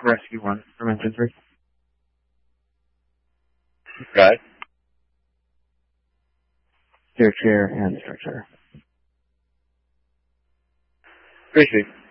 Rescue 1 from Engine 3. Okay. Steer chair and structure. Appreciate it.